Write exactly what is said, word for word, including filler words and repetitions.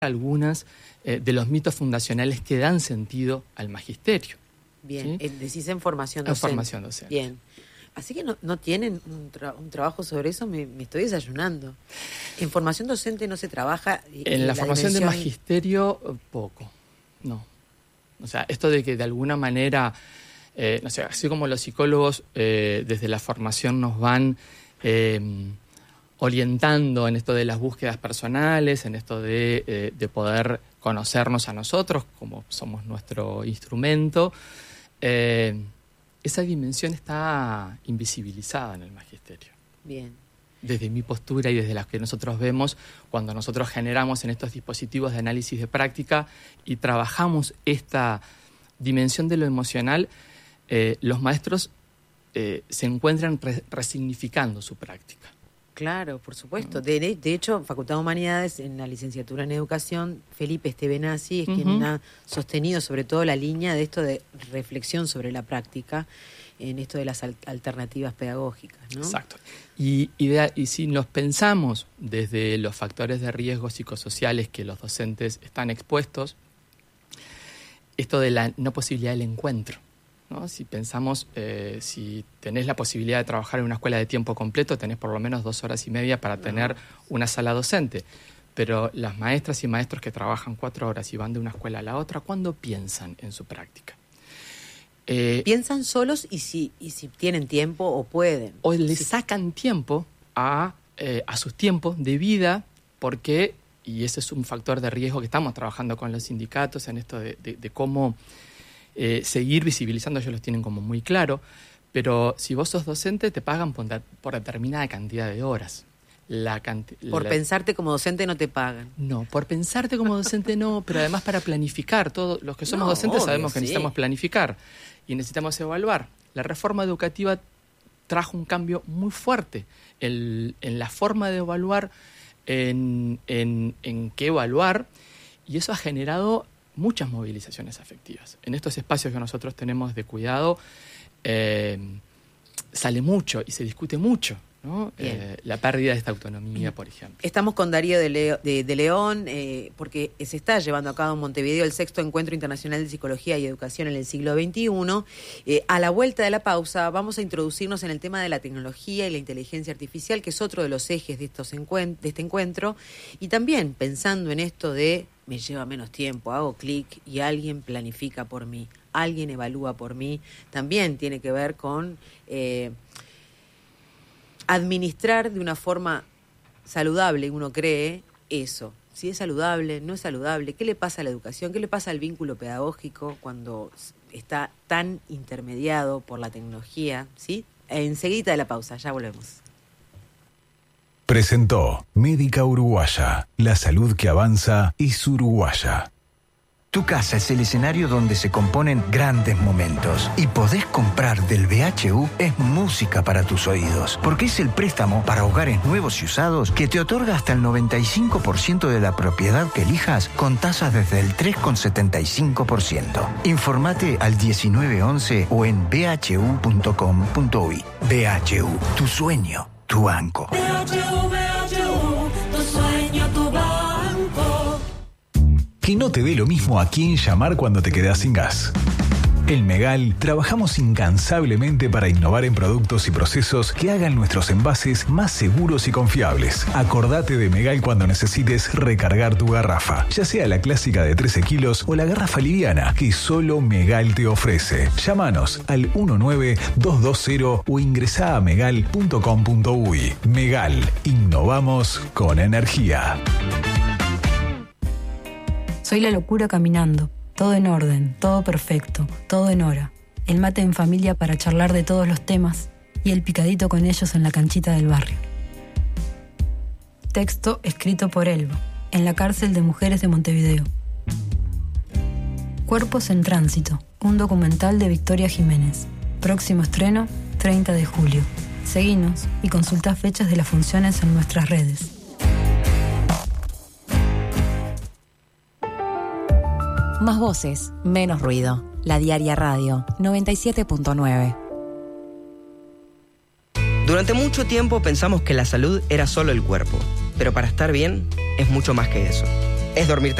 algunas eh, de los mitos fundacionales que dan sentido al magisterio. Bien, ¿sí? Decís en formación docente. En formación docente. Bien. Así que no, no tienen un, tra- un trabajo sobre eso, me, me estoy desayunando. En formación docente no se trabaja... Y, en y la, la formación dimensión... de magisterio, poco. No. O sea, esto de que de alguna manera, eh, no sé, así como los psicólogos eh, desde la formación nos van... Eh, orientando en esto de las búsquedas personales, en esto de, eh, de poder conocernos a nosotros, como somos nuestro instrumento, eh, esa dimensión está invisibilizada en el magisterio. Bien. Desde mi postura y desde las que nosotros vemos, cuando nosotros generamos en estos dispositivos de análisis de práctica y trabajamos esta dimensión de lo emocional, eh, los maestros eh, se encuentran re- resignificando su práctica. Claro, por supuesto. De, de hecho, Facultad de Humanidades, en la licenciatura en Educación, Felipe Estebenazzi es uh-huh. quien ha sostenido sobre todo la línea de esto de reflexión sobre la práctica, en esto de las al- alternativas pedagógicas, ¿no? Exacto. Y, y, de, y si nos pensamos desde los factores de riesgo psicosociales que los docentes están expuestos, esto de la no posibilidad del encuentro, ¿no? Si pensamos, eh, si tenés la posibilidad de trabajar en una escuela de tiempo completo, tenés por lo menos dos horas y media para tener una sala docente. Pero las maestras y maestros que trabajan cuatro horas y van de una escuela a la otra, ¿cuándo piensan en su práctica? Eh, ¿Piensan solos y si, y si tienen tiempo o pueden? O le sí. sacan tiempo a, eh, a sus tiempos de vida porque, y ese es un factor de riesgo que estamos trabajando con los sindicatos en esto de, de, de cómo... Eh, seguir visibilizando, ellos los tienen como muy claro, pero si vos sos docente te pagan por, por determinada cantidad de horas. La canti- por la... pensarte como docente no te pagan. No, por pensarte como docente no, pero además para planificar. Todos los que somos no, docentes obvio, sabemos que sí. necesitamos planificar y necesitamos evaluar. La reforma educativa trajo un cambio muy fuerte en, en la forma de evaluar, en, en, en qué evaluar, y eso ha generado muchas movilizaciones afectivas. En estos espacios que nosotros tenemos de cuidado eh, sale mucho y se discute mucho, ¿no? Eh, la pérdida de esta autonomía, por ejemplo. Estamos con Darío de, Leo, de, de León, eh, porque se está llevando a cabo en Montevideo el sexto Encuentro Internacional de Psicología y Educación en el siglo veintiuno. Eh, a la vuelta de la pausa vamos a introducirnos en el tema de la tecnología y la inteligencia artificial, que es otro de los ejes de, estos encuent- de este encuentro, y también pensando en esto de me lleva menos tiempo, hago clic y alguien planifica por mí, alguien evalúa por mí, también tiene que ver con eh, administrar de una forma saludable, uno cree, eso. Si es saludable, no es saludable, ¿qué le pasa a la educación? ¿Qué le pasa al vínculo pedagógico cuando está tan intermediado por la tecnología? ¿Sí? Enseguida de la pausa, ya volvemos. Presentó Médica Uruguaya. La salud que avanza es uruguaya. Tu casa es el escenario donde se componen grandes momentos. Y podés comprar del B H U es música para tus oídos. Porque es el préstamo para hogares nuevos y usados que te otorga hasta el noventa y cinco por ciento de la propiedad que elijas con tasas desde el tres coma setenta y cinco por ciento. Informate al diecinueve once o en b h u punto com punto u y. B H U, tu sueño, tu banco. B H U, B H U, tu sueño, tu banco. Que no te dé lo mismo a quién llamar cuando te quedás sin gas. En Megal trabajamos incansablemente para innovar en productos y procesos que hagan nuestros envases más seguros y confiables. Acordate de Megal cuando necesites recargar tu garrafa, ya sea la clásica de trece kilos o la garrafa liviana que solo Megal te ofrece. Llámanos al uno nueve dos dos cero o ingresá a megal punto com punto u y. Megal, innovamos con energía. Soy la locura caminando, todo en orden, todo perfecto, todo en hora. El mate en familia para charlar de todos los temas y el picadito con ellos en la canchita del barrio. Texto escrito por Elba, en la cárcel de mujeres de Montevideo. Cuerpos en tránsito, un documental de Victoria Jiménez. Próximo estreno, treinta de julio. Seguinos y consultá fechas de las funciones en nuestras redes. Más voces, menos ruido. La Diaria Radio, noventa y siete punto nueve. Durante mucho tiempo pensamos que la salud era solo el cuerpo, pero para estar bien es mucho más que eso. es dormir